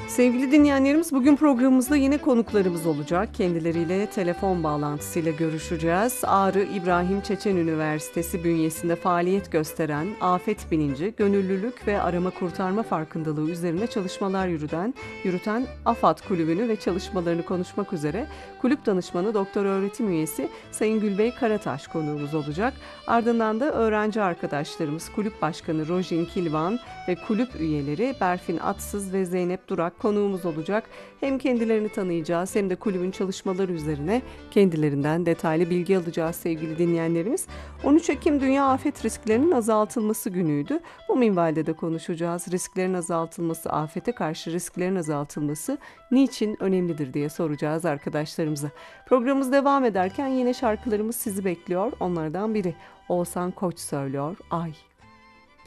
Sevgili dinleyenlerimiz, bugün programımızda yine konuklarımız olacak. Kendileriyle telefon bağlantısıyla görüşeceğiz. Ağrı İbrahim Çeçen Üniversitesi bünyesinde faaliyet gösteren, afet bilinci, gönüllülük ve arama kurtarma farkındalığı üzerine çalışmalar yürüten AFAD Kulübü'nü ve çalışmalarını konuşmak üzere kulüp danışmanı doktor öğretim üyesi Sayın Gülbey Karataş konuğumuz olacak. Ardından da öğrenci arkadaşlarımız Kulüp Başkanı Rojin Kilvan ve kulüp üyeleri Berfin Atsız ve Zeynep Durak konuğumuz olacak. Hem kendilerini tanıyacağız hem de kulübün çalışmaları üzerine kendilerinden detaylı bilgi alacağız sevgili dinleyenlerimiz. 13 Ekim Dünya Afet Risklerinin Azaltılması Günü'ydü. Bu minvalde de konuşacağız. Risklerin azaltılması, afete karşı risklerin azaltılması niçin önemlidir diye soracağız arkadaşlarımıza. Programımız devam ederken yine şarkılarımız sizi bekliyor. Onlardan biri Oğuzhan Koç söylüyor, Ay.